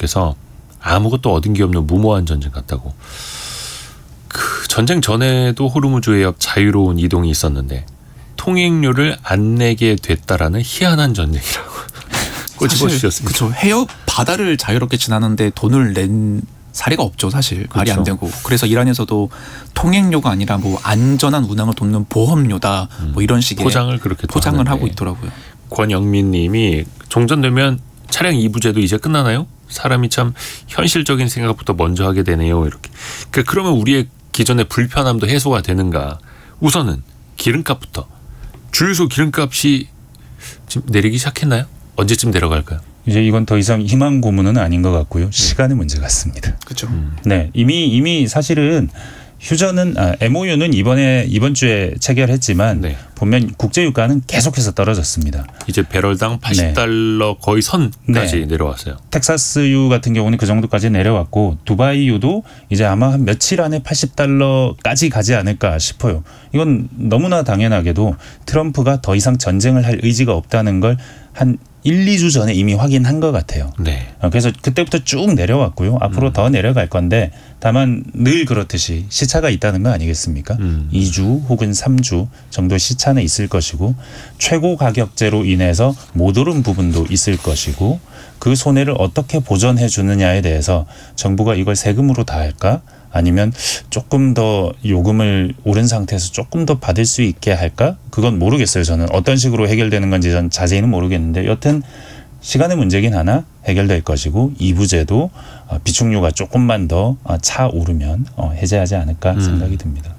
대통령께서 아무것도 얻은 게 없는 무모한 전쟁 같다고. 그 전쟁 전에도 호르무즈 해협 자유로운 이동이 있었는데 통행료를 안 내게 됐다라는 희한한 전쟁이라고 꼬집어주셨습니다. 그렇죠. 해협 바다를 자유롭게 지나는데 돈을 낸 사례가 없죠, 사실. 그렇죠. 말이 안 되고. 그래서 이란에서도 통행료가 아니라 뭐 안전한 운항을 돕는 보험료다, 뭐 이런 식의 포장을 그렇게 포장을 하고 있더라고요. 권영민님이 종전되면 차량 2부제도 이제 끝나나요? 사람이 참 현실적인 생각부터 먼저 하게 되네요. 이렇게. 그러면 우리의 기존의 불편함도 해소가 되는가? 우선은 기름값부터. 주유소 기름값이 지금 내리기 시작했나요? 언제쯤 내려갈까요? 이제 이건 더 이상 희망 고문은 아닌 것 같고요. 시간의 문제 같습니다. 그렇죠. 네, 이미 사실은 휴전은 MOU는 이번 주에 체결했지만 네. 보면 국제 유가는 계속해서 떨어졌습니다. 이제 배럴당 80달러 거의 선까지 내려왔어요. 텍사스유 같은 경우는 그 정도까지 내려왔고 두바이유도 이제 아마 한 며칠 안에 80달러까지 가지 않을까 싶어요. 이건 너무나 당연하게도 트럼프가 더 이상 전쟁을 할 의지가 없다는 걸 한 1, 2주 전에 이미 확인한 것 같아요. 네. 그래서 그때부터 쭉 내려왔고요. 앞으로 더 내려갈 건데 다만 늘 그렇듯이 시차가 있다는 거 아니겠습니까? 2주 혹은 3주 정도 시차는 있을 것이고 최고 가격제로 인해서 못 오른 부분도 있을 것이고 그 손해를 어떻게 보전해 주느냐에 대해서 정부가 이걸 세금으로 다 할까? 아니면 조금 더 요금을 오른 상태에서 조금 더 받을 수 있게 할까? 그건 모르겠어요. 저는 어떤 식으로 해결되는 건지 전 자세히는 모르겠는데 여튼 시간의 문제긴 하나 해결될 것이고 2부제도 비축료가 조금만 더 차오르면 해제하지 않을까 생각이 듭니다.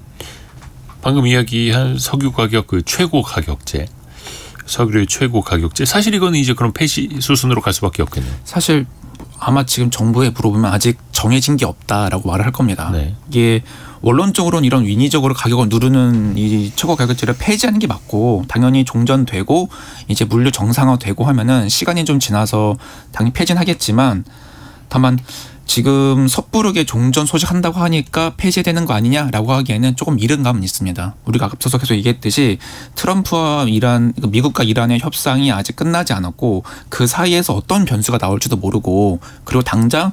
방금 이야기한 석유 가격 그 최고 가격제, 석유의 최고 가격제. 사실 이거는 이제 그럼 폐지 수순으로 갈 수밖에 없겠네요. 사실 아마 지금 정부에 물어보면 아직 정해진 게 없다라고 말을 할 겁니다. 네. 이게 원론적으로는 이런 인위적으로 가격을 누르는 이 최고 가격제를 폐지하는 게 맞고 당연히 종전되고 이제 물류 정상화되고 하면은 시간이 좀 지나서 당연히 폐지는 하겠지만 다만 지금 섣부르게 종전 소식한다고 하니까 폐지되는 거 아니냐라고 하기에는 조금 이른 감은 있습니다. 우리가 앞서서 계속 얘기했듯이 트럼프와 미국과 이란의 협상이 아직 끝나지 않았고 그 사이에서 어떤 변수가 나올지도 모르고 그리고 당장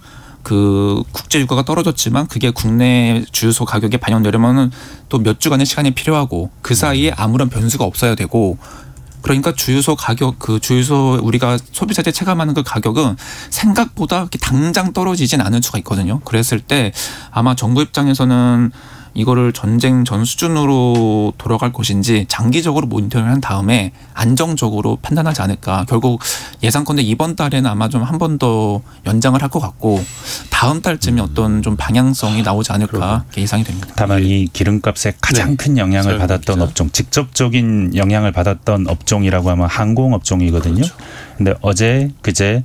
그 국제 유가가 떨어졌지만 그게 국내 주유소 가격에 반영되려면은 또 몇 주간의 시간이 필요하고 그 사이에 아무런 변수가 없어야 되고 그러니까 주유소 가격 주유소 우리가 소비자들이 체감하는 그 가격은 생각보다 이렇게 당장 떨어지진 않을 수가 있거든요. 그랬을 때 아마 정부 입장에서는 이거를 전쟁 전 수준으로 돌아갈 것인지 장기적으로 모니터링을 한 다음에 안정적으로 판단하지 않을까. 결국 예상컨대 이번 달에는 아마 좀 한 번 더 연장을 할 것 같고 다음 달쯤에 어떤 좀 방향성이 나오지 않을까 예상이 됩니다. 다만 이 기름값에 가장 큰 영향을 받았던 업종, 직접적인 영향을 받았던 업종이라고 하면 항공업종이거든요. 그런데 어제 그제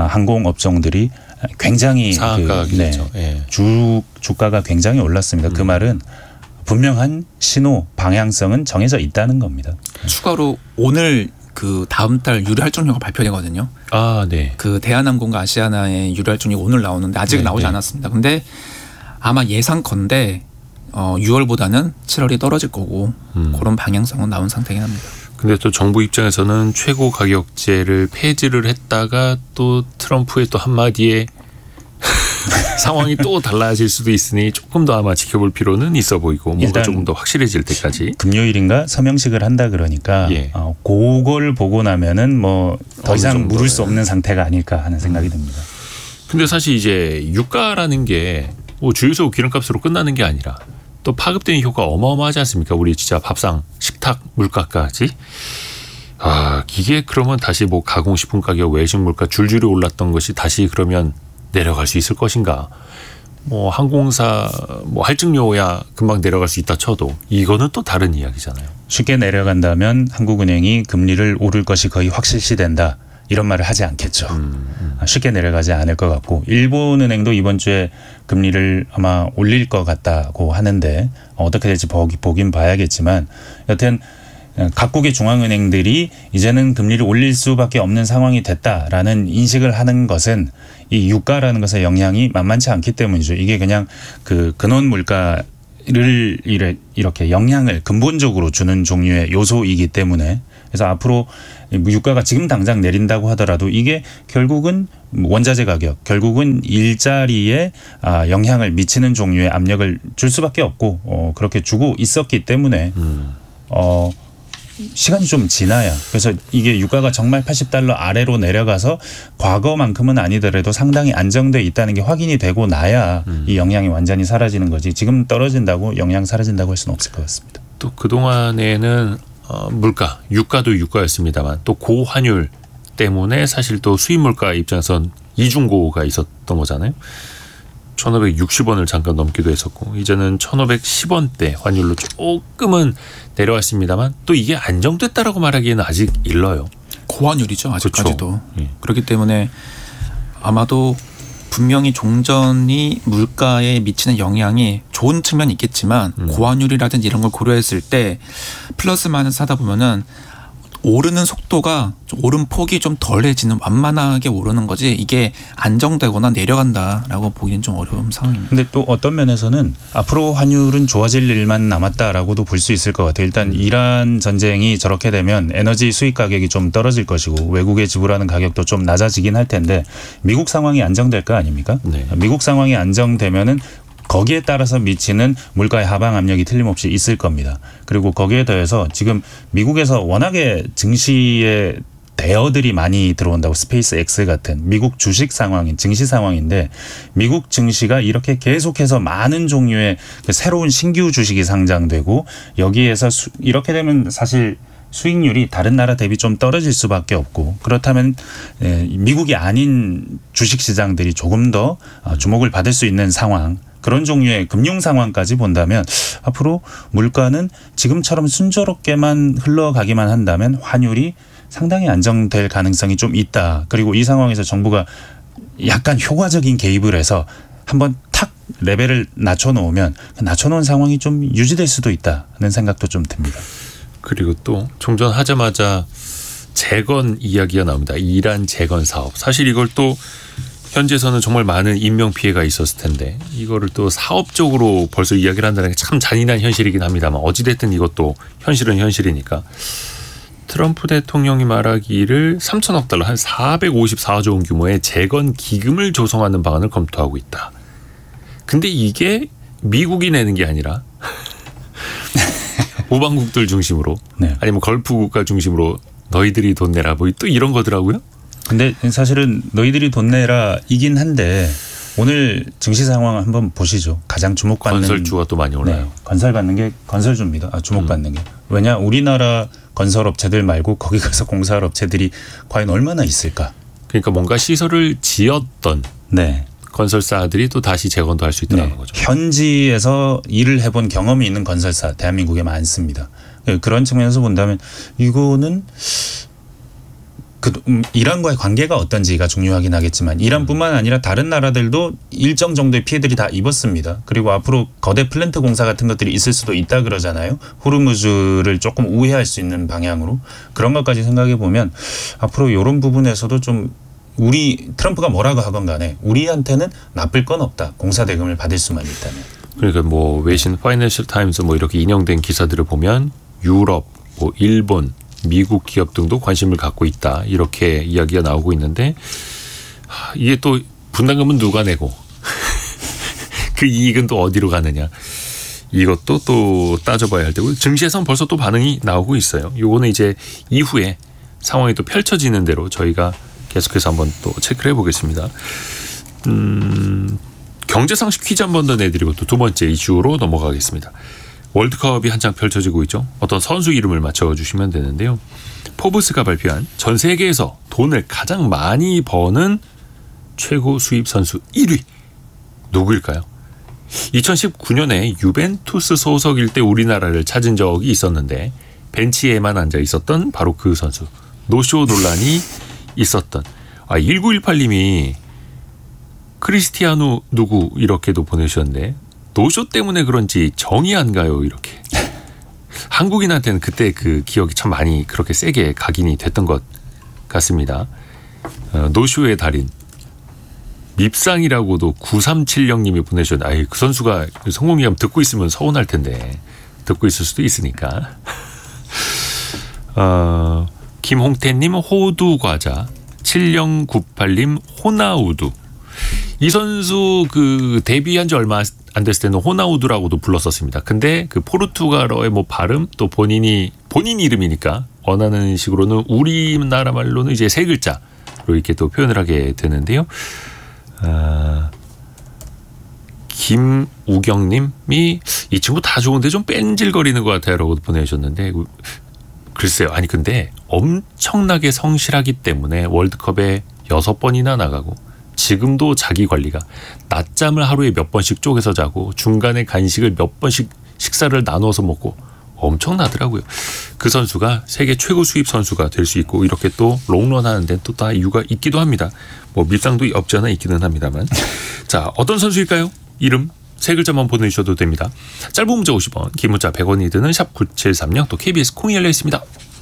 항공업종들이 굉장히 주가가 굉장히 올랐습니다. 그 말은 분명한 신호 방향성은 정해져 있다는 겁니다. 추가로 오늘 그 다음 달 유료 할증료가 발표되거든요. 아, 네. 그 대한항공과 아시아나의 유료 할증이 오늘 나오는데 아직 나오지 않았습니다. 근데 아마 예상컨대 6월보다는 7월이 떨어질 거고 그런 방향성은 나온 상태긴 합니다. 근데 또 정부 입장에서는 최고 가격제를 폐지를 했다가 또 트럼프의 또 한마디에 상황이 또 달라질 수도 있으니 조금 더 아마 지켜볼 필요는 있어 보이고 뭔가 조금 더 확실해질 때까지. 금요일인가 서명식을 한다 그러니까 그걸 보고 나면은 뭐 더 이상 물을 수 없는 상태가 아닐까 하는 생각이 듭니다. 근데 사실 이제 유가라는 게 뭐 주유소 기름값으로 끝나는 게 아니라 또 파급되는 효과가 어마어마하지 않습니까? 우리 진짜 밥상, 식탁, 물가까지. 이게 그러면 다시 뭐 가공식품 가격, 외식 물가 줄줄이 올랐던 것이 다시 그러면 내려갈 수 있을 것인가? 뭐 항공사 뭐 할증료야 금방 내려갈 수 있다 쳐도 이거는 또 다른 이야기잖아요. 쉽게 내려간다면 한국은행이 금리를 오를 것이 거의 확실시된다. 이런 말을 하지 않겠죠. 쉽게 내려가지 않을 것 같고 일본은행도 이번 주에 금리를 아마 올릴 것 같다고 하는데 어떻게 될지 보긴 봐야겠지만 여튼 각국의 중앙은행들이 이제는 금리를 올릴 수밖에 없는 상황이 됐다라는 인식을 하는 것은 이 유가라는 것의 영향이 만만치 않기 때문이죠. 이게 그냥 그 근원 물가를 이렇게 영향을 근본적으로 주는 종류의 요소이기 때문에 그래서 앞으로 유가가 지금 당장 내린다고 하더라도 이게 결국은 원자재 가격 결국은 일자리에 영향을 미치는 종류의 압력을 줄 수밖에 없고 그렇게 주고 있었기 때문에 시간이 좀 지나야 그래서 이게 유가가 정말 $80 아래로 내려가서 과거만큼은 아니더라도 상당히 안정돼 있다는 게 확인이 되고 나야 이 영향이 완전히 사라지는 거지 지금 떨어진다고 영향 사라진다고 할 수는 없을 것 같습니다. 또 그동안에는 물가, 유가도 유가였습니다만 또 고환율 때문에 사실 또 수입 물가 입장에선 이중고가 있었던 거잖아요. 1,560원을 잠깐 넘기도 했었고 이제는 1,510원대 환율로 조금은 내려왔습니다만 또 이게 안정됐다라고 말하기에는 아직 일러요. 고환율이죠 아직까지도. 그렇죠. 그렇기 때문에 아마도 분명히 종전이 물가에 미치는 영향이 좋은 측면이 있겠지만 고환율이라든지 이런 걸 고려했을 때 플러스 마이너스 하다 보면은 오르는 속도가 오른 폭이 좀 덜해지는 완만하게 오르는 거지 이게 안정되거나 내려간다라고 보기는 좀 어려운 상황입니다. 근데 또 어떤 면에서는 앞으로 환율은 좋아질 일만 남았다라고도 볼 수 있을 것 같아요. 일단 이란 전쟁이 저렇게 되면 에너지 수입 가격이 좀 떨어질 것이고 외국에 지불하는 가격도 좀 낮아지긴 할 텐데 미국 상황이 안정될 거 아닙니까? 네. 미국 상황이 안정되면은 거기에 따라서 미치는 물가의 하방 압력이 틀림없이 있을 겁니다. 그리고 거기에 더해서 지금 미국에서 워낙에 증시에 대여들이 많이 들어온다고 스페이스 X 같은 미국 주식 상황인 증시 상황인데 미국 증시가 이렇게 계속해서 많은 종류의 새로운 신규 주식이 상장되고 여기에서 이렇게 되면 사실 수익률이 다른 나라 대비 좀 떨어질 수밖에 없고 그렇다면 미국이 아닌 주식시장들이 조금 더 주목을 받을 수 있는 상황 그런 종류의 금융 상황까지 본다면 앞으로 물가는 지금처럼 순조롭게만 흘러가기만 한다면 환율이 상당히 안정될 가능성이 좀 있다. 그리고 이 상황에서 정부가 약간 효과적인 개입을 해서 한번 탁 레벨을 낮춰놓으면 낮춰놓은 상황이 좀 유지될 수도 있다는 생각도 좀 듭니다. 그리고 또 종전하자마자 재건 이야기가 나옵니다. 이란 재건 사업. 사실 이걸 또 현지에서는 정말 많은 인명피해가 있었을 텐데 이거를 또 사업적으로 벌써 이야기를 한다는 게 참 잔인한 현실이긴 합니다만 어찌됐든 이것도 현실은 현실이니까 트럼프 대통령이 말하기를 3천억 달러 한 454조 원 규모의 재건 기금을 조성하는 방안을 검토하고 있다. 근데 이게 미국이 내는 게 아니라 오방국들 중심으로 네. 아니면 걸프 국가 중심으로 너희들이 돈 내라 뭐 또 이런 거더라고요. 근데 사실은 너희들이 돈 내라 이긴 한데 오늘 증시 상황 한번 보시죠. 가장 주목받는 건설주가 또 많이 올라요. 네, 건설받는 게 건설주입니다. 주목받는 게. 왜냐 우리나라 건설업체들 말고 거기 가서 공사할 업체들이 과연 얼마나 있을까. 그러니까 뭔가 시설을 지었던 네. 건설사들이 또 다시 재건도 할 수 있다는 네. 거죠. 현지에서 일을 해본 경험이 있는 건설사 대한민국에 많습니다. 그런 측면에서 본다면 이거는 이란과의 관계가 어떤지가 중요하긴 하겠지만 이란뿐만 아니라 다른 나라들도 일정 정도의 피해들이 다 입었습니다. 그리고 앞으로 거대 플랜트 공사 같은 것들이 있을 수도 있다 그러잖아요. 호르무즈를 조금 우회할 수 있는 방향으로. 그런 것까지 생각해 보면 앞으로 이런 부분에서도 좀 우리 트럼프가 뭐라고 하건 간에 우리한테는 나쁠 건 없다. 공사 대금을 받을 수만 있다면. 그러니까 뭐 외신 파이낸셜 타임스 뭐 이렇게 인용된 기사들을 보면 유럽, 뭐 일본, 미국 기업 등도 관심을 갖고 있다. 이렇게 이야기가 나오고 있는데 이게 또 분담금은 누가 내고 그 이익은 또 어디로 가느냐. 이것도 또 따져봐야 할 테고 증시에서는 벌써 또 반응이 나오고 있어요. 요거는 이제 이후에 상황이 또 펼쳐지는 대로 저희가 계속해서 한번 또 체크를 해보겠습니다. 경제상식 퀴즈 한 번 더 내드리고 또 두 번째 이슈로 넘어가겠습니다. 월드컵이 한창 펼쳐지고 있죠. 어떤 선수 이름을 맞춰주시면 되는데요. 포브스가 발표한 전 세계에서 돈을 가장 많이 버는 최고 수입 선수 1위 누구일까요? 2019년에 유벤투스 소속일 때 우리나라를 찾은 적이 있었는데 벤치에만 앉아 있었던 바로 그 선수. 노쇼 논란이 있었던 1918님이 크리스티아누 누구 이렇게도 보내주셨는데 노쇼 때문에 그런지 정이 안 가요 이렇게. 한국인한테는 그때 그 기억이 참 많이 그렇게 세게 각인이 됐던 것 같습니다. 노쇼의 달인 밉상이라고도 9370님이 보내주셨는데 아이 그 선수가 성공이하면 듣고 있으면 서운할 텐데 듣고 있을 수도 있으니까. 김홍태님 호두 과자 7098님 호나우두. 이 선수 그 데뷔한 지 얼마 안 됐을 때는 호나우두라고도 불렀었습니다. 근데 그 포르투갈어의 뭐 발음 또 본인 이름이니까 원하는 식으로는 우리나라 말로는 이제 세 글자로 이렇게 또 표현을 하게 되는데요. 김우경님이 이 친구 다 좋은데 좀 뺀질거리는 것 같아요라고 보내주셨는데 글쎄요. 아니 근데 엄청나게 성실하기 때문에 월드컵에 6번이나 나가고 지금도 자기 관리가 낮잠을 하루에 몇 번씩 쪼개서 자고 중간에 간식을 몇 번씩 식사를 나눠서 먹고 엄청나더라고요. 그 선수가 세계 최고 수입 선수가 될 수 있고 이렇게 또 롱런 하는 데는 또 다 이유가 있기도 합니다. 뭐 밀당도 없지 않아 있기는 합니다만. 자, 어떤 선수일까요? 이름 세 글자만 보내주셔도 됩니다. 짧은 문자 50원, 긴 문자 100원이 드는 샵 9730, 또 KBS 콩이 열려 있습니다.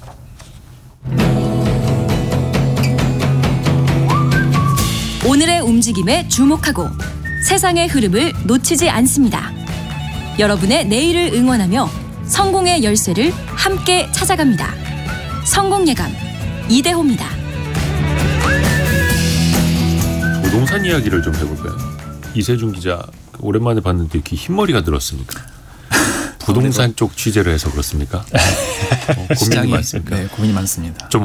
오늘의 움직임에 주목하고 세상의 흐름을 놓치지 않습니다. 여러분의 내일을 응원하며 성공의 열쇠를 함께 찾아갑니다. 성공예감 이대호입니다. 부동산 이야기를 좀 해볼까요? 이세준 기자 오랜만에 봤는데 이렇게 흰머리가 들었습니까? 부동산 쪽 취재를 해서 그렇습니까? 고민이 많습니까? 네, 고민이 많습니다. 좀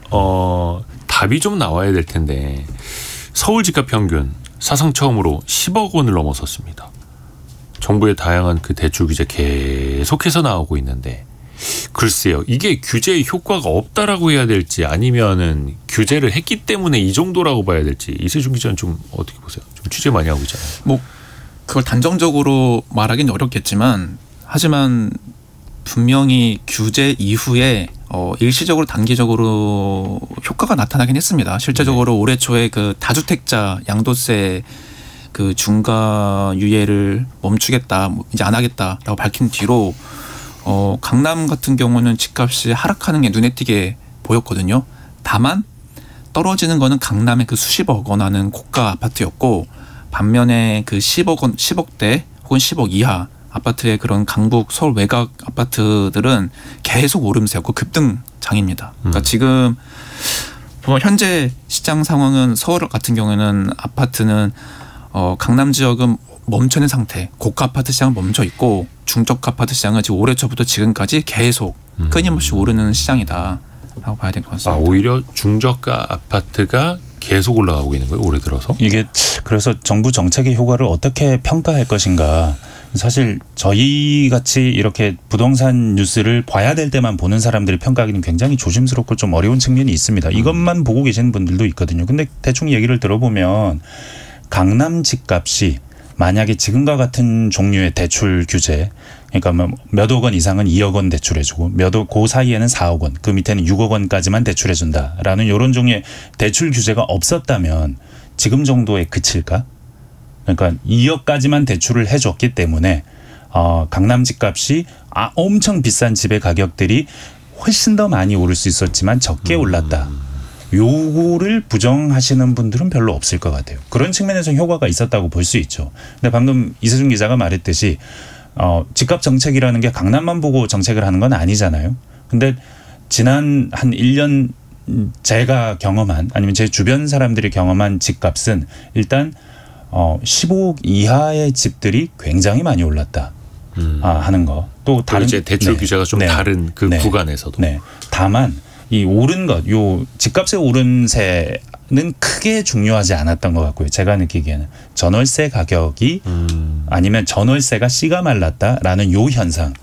답이 좀 나와야 될 텐데 서울 집값 평균 사상 처음으로 10억 원을 넘어섰습니다. 정부의 다양한 그 대출 규제 계속해서 나오고 있는데 글쎄요, 이게 규제의 효과가 없다라고 해야 될지 아니면은 규제를 했기 때문에 이 정도라고 봐야 될지 이세준 기자는 좀 어떻게 보세요? 좀 취재 많이 하고 있잖아요. 뭐 그걸 단정적으로 말하기는 어렵겠지만 하지만 분명히 규제 이후에 일시적으로 단기적으로 효과가 나타나긴 했습니다. 실제적으로 올해 초에 그 다주택자 양도세 그 중과 유예를 멈추겠다, 이제 안 하겠다라고 밝힌 뒤로 강남 같은 경우는 집값이 하락하는 게 눈에 띄게 보였거든요. 다만 떨어지는 거는 강남의 그 수십억 원 하는 고가 아파트였고 반면에 그 10억대 혹은 10억 이하 아파트의 그런 강북 서울 외곽 아파트들은 계속 오름세였고 급등장입니다. 그러니까 지금 현재 시장 상황은 서울 같은 경우에는 아파트는 강남 지역은 멈춰있는 상태, 고가 아파트 시장은 멈춰 있고 중저가 아파트 시장은 지금 올해 초부터 지금까지 계속 끊임없이 오르는 시장이다라고 봐야 될 것 같습니다. 오히려 중저가 아파트가 계속 올라가고 있는 거예요, 올해 들어서? 이게 그래서 정부 정책의 효과를 어떻게 평가할 것인가. 사실 저희 같이 이렇게 부동산 뉴스를 봐야 될 때만 보는 사람들이 평가하기는 굉장히 조심스럽고 좀 어려운 측면이 있습니다. 이것만 보고 계시는 분들도 있거든요. 근데 대충 얘기를 들어보면 강남 집값이 만약에 지금과 같은 종류의 대출 규제, 그러니까 뭐 몇억 원 이상은 2억 원 대출해주고 그 사이에는 4억 원, 그 밑에는 6억 원까지만 대출해준다라는 이런 종류의 대출 규제가 없었다면 지금 정도에 그칠까? 그러니까 2억까지만 대출을 해줬기 때문에 강남 집값이 엄청 비싼 집의 가격들이 훨씬 더 많이 오를 수 있었지만 적게 올랐다. 요거를 부정하시는 분들은 별로 없을 것 같아요. 그런 측면에서 효과가 있었다고 볼 수 있죠. 근데 방금 이세준 기자가 말했듯이 집값 정책이라는 게 강남만 보고 정책을 하는 건 아니잖아요. 근데 지난 한 1년 제가 경험한 아니면 제 주변 사람들이 경험한 집값은 일단 15억 이하의 집들이 굉장히 많이 올랐다 하는 거. 또 다른 이제 대출 규제가 좀 다른 그 구간에서도. 네. 다만 이 오른 것, 요 집값의 오른세는 크게 중요하지 않았던 것 같고요. 제가 느끼기에는 전월세 가격이 아니면 전월세가 씨가 말랐다라는 요 현상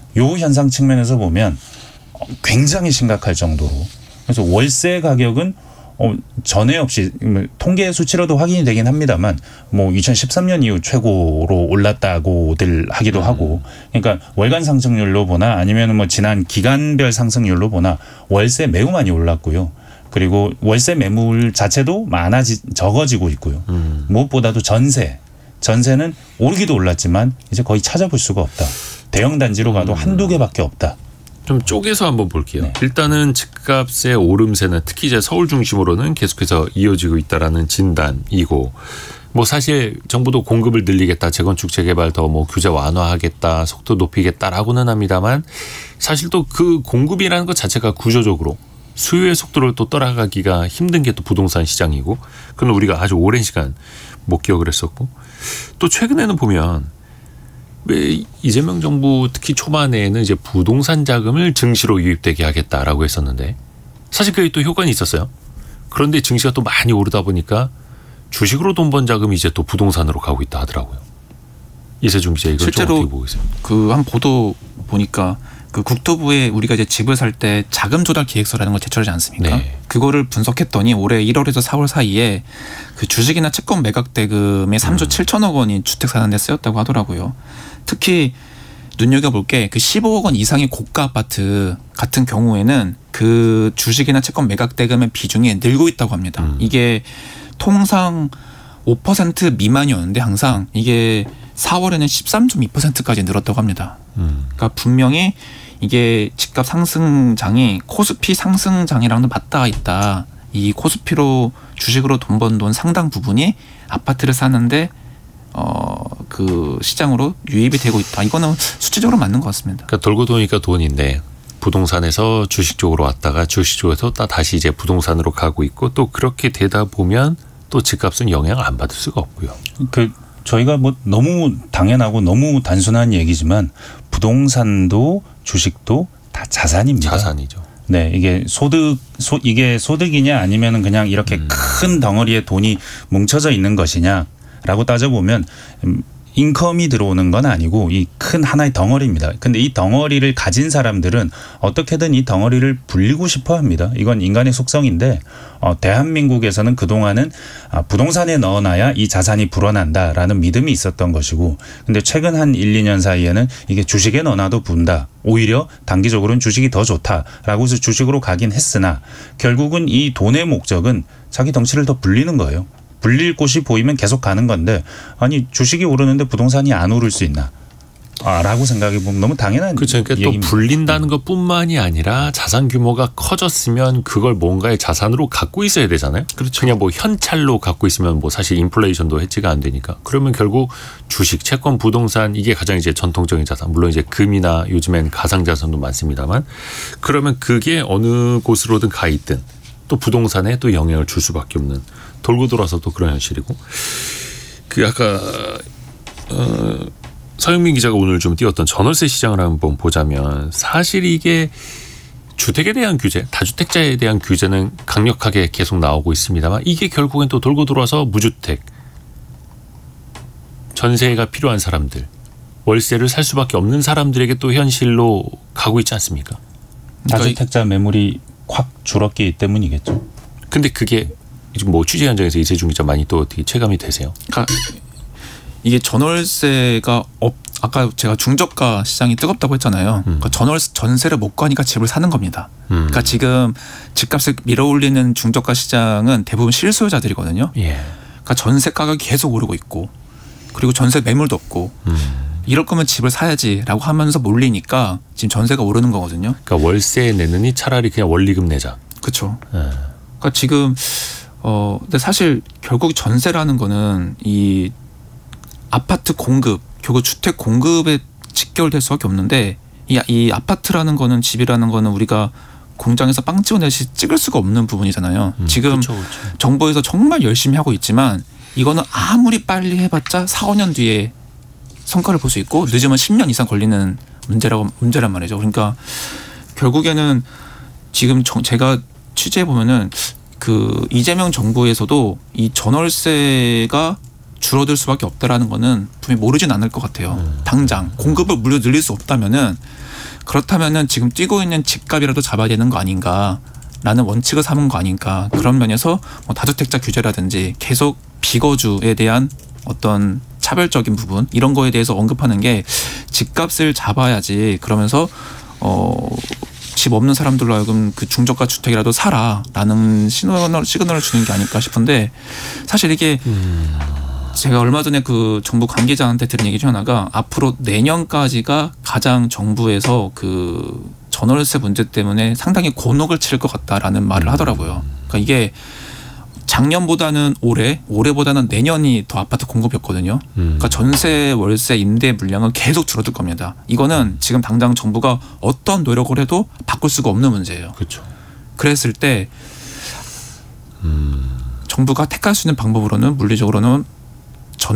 측면에서 보면 굉장히 심각할 정도로. 그래서 월세 가격은 전에 없이 통계 수치로도 확인이 되긴 합니다만 뭐 2013년 이후 최고로 올랐다고들 하기도 하고, 그러니까 월간 상승률로 보나 아니면 뭐 지난 기간별 상승률로 보나 월세 매우 많이 올랐고요. 그리고 월세 매물 자체도 적어지고 있고요. 무엇보다도 전세는 오르기도 올랐지만 이제 거의 찾아볼 수가 없다. 대형 단지로 가도 한두 개밖에 없다. 좀 쪼개서 한번 볼게요. 네. 일단은 집값의 오름세는 특히 이제 서울 중심으로는 계속해서 이어지고 있다라는 진단이고, 뭐 사실 정부도 공급을 늘리겠다, 재건축 재개발 더 뭐 규제 완화하겠다, 속도 높이겠다라고는 합니다만 사실 또 그 공급이라는 것 자체가 구조적으로 수요의 속도를 또 따라가기가 힘든 게 또 부동산 시장이고 그건 우리가 아주 오랜 시간 목격을 했었고 또 최근에는 보면 왜 이재명 정부 특히 초반에는 이제 부동산 자금을 증시로 유입되게 하겠다라고 했었는데 사실 그게 또 효과는 있었어요. 그런데 증시가 또 많이 오르다 보니까 주식으로 돈 번 자금이 이제 또 부동산으로 가고 있다 하더라고요. 이세준 기자 이걸 좀 어떻게 보고 계세요? 그 한 보도 보니까 그 국토부에 우리가 이제 집을 살 때 자금 조달 계획서라는 걸 제출하지 않습니까? 네. 그거를 분석했더니 올해 1월에서 4월 사이에 그 주식이나 채권 매각 대금의 3조 7천억 원이 주택 사는 데 쓰였다고 하더라고요. 특히 눈여겨볼 게 그 15억 원 이상의 고가 아파트 같은 경우에는 그 주식이나 채권 매각 대금의 비중이 늘고 있다고 합니다. 이게 통상 5% 미만이었는데 항상 이게 4월에는 13.2%까지 늘었다고 합니다. 그러니까 분명히 이게 집값 상승장이 코스피 상승장이랑도 맞닿아 있다. 이 코스피로 주식으로 돈 번 돈 상당 부분이 아파트를 사는데 그 시장으로 유입이 되고 있다. 이거는 수치적으로 맞는 것 같습니다. 그러니까 돌고 도니까 돈인데 부동산에서 주식 쪽으로 왔다가 주식 쪽에서 다시 이제 부동산으로 가고 있고 또 그렇게 되다 보면 또 집값은 영향을 안 받을 수가 없고요. 그 저희가 뭐 너무 당연하고 너무 단순한 얘기지만 부동산도 주식도 다 자산입니다. 자산이죠. 네, 이게 이게 소득이냐 아니면은 그냥 이렇게 큰 덩어리의 돈이 뭉쳐져 있는 것이냐라고 따져보면 인컴이 들어오는 건 아니고 이 큰 하나의 덩어리입니다. 근데 이 덩어리를 가진 사람들은 어떻게든 이 덩어리를 불리고 싶어 합니다. 이건 인간의 속성인데 대한민국에서는 그동안은 부동산에 넣어놔야 이 자산이 불어난다라는 믿음이 있었던 것이고 근데 최근 한 1, 2년 사이에는 이게 주식에 넣어놔도 분다. 오히려 단기적으로는 주식이 더 좋다라고 해서 주식으로 가긴 했으나 결국은 이 돈의 목적은 자기 덩치를 더 불리는 거예요. 불릴 곳이 보이면 계속 가는 건데 아니 주식이 오르는데 부동산이 안 오를 수 있나? 라고 생각해 보면 너무 당연한 그렇죠. 그러니까 또 불린다는 것뿐만이 아니라 자산 규모가 커졌으면 그걸 뭔가의 자산으로 갖고 있어야 되잖아요. 그렇죠. 그냥 뭐 현찰로 갖고 있으면 뭐 사실 인플레이션도 해지가 안 되니까. 그러면 결국 주식, 채권, 부동산 이게 가장 이제 전통적인 자산. 물론 이제 금이나 요즘엔 가상 자산도 많습니다만 그러면 그게 어느 곳으로든 가 있든 또 부동산에 또 영향을 줄 수밖에 없는 돌고 돌아서 또 그런 현실이고 그 아까 서영민 기자가 오늘 좀 띄웠던 전월세 시장을 한번 보자면 사실 이게 주택에 대한 규제, 다주택자에 대한 규제는 강력하게 계속 나오고 있습니다만 이게 결국엔 또 돌고 돌아서 무주택, 전세가 필요한 사람들, 월세를 살 수밖에 없는 사람들에게 또 현실로 가고 있지 않습니까? 다주택자 매물이 확 줄었기 때문이겠죠. 근데 그게 지금 뭐 취재 현장에서 이세준 기자 많이 또 어떻게 체감이 되세요? 그러니까 이게 전월세가 아까 제가 중저가 시장이 뜨겁다고 했잖아요. 그러니까 전세를 못 가니까 집을 사는 겁니다. 그러니까 지금 집값을 밀어올리는 중저가 시장은 대부분 실소유자들이거든요. 예. 그러니까 전세 가격이 계속 오르고 있고 그리고 전세 매물도 없고 이럴 거면 집을 사야지라고 하면서 몰리니까 지금 전세가 오르는 거거든요. 그러니까 월세 내느니 차라리 그냥 원리금 내자. 그렇죠. 그러니까 지금 근데 사실 결국 전세라는 거는 이 아파트 공급, 결국 주택 공급에 직결될 수밖에 없는데 이 아파트라는 거는 집이라는 거는 우리가 공장에서 빵 찍어내시 찍을 수가 없는 부분이잖아요. 지금 그렇죠, 그렇죠. 정부에서 정말 열심히 하고 있지만 이거는 아무리 빨리 해봤자 4, 5년 뒤에 성과를 볼 수 있고 늦으면 10년 이상 걸리는 문제란 말이죠. 그러니까 결국에는 지금 제가 취재해 보면은 그 이재명 정부에서도 이 전월세가 줄어들 수밖에 없다라는 거는 분명히 모르진 않을 것 같아요. 당장 공급을 물려 늘릴 수 없다면은 그렇다면은 지금 뛰고 있는 집값이라도 잡아야 되는 거 아닌가라는 원칙을 삼은 거 아닌가. 그런 면에서 뭐 다주택자 규제라든지 계속 비거주에 대한 어떤 차별적인 부분 이런 거에 대해서 언급하는 게 집값을 잡아야지 그러면서 집 없는 사람들로 하여금 그 중저가 주택이라도 사라라는 시그널을 주는 게 아닐까 싶은데 사실 이게 제가 얼마 전에 그 정부 관계자한테 들은 얘기 중 하나가 앞으로 내년까지가 가장 정부에서 그 전월세 문제 때문에 상당히 곤혹을 치를 것 같다라는 말을 하더라고요. 그러니까 이게 작년보다는 올해보다는 내년이 더 아파트 공급이었거든요. 그러니까 전세, 월세, 임대 물량은 계속 줄어들 겁니다. 이거는 지금 당장 정부가 어떤 노력을 해도 바꿀 수가 없는 문제예요. 그렇죠. 그랬을 때 정부가 택할 수 있는 방법으로는 물리적으로는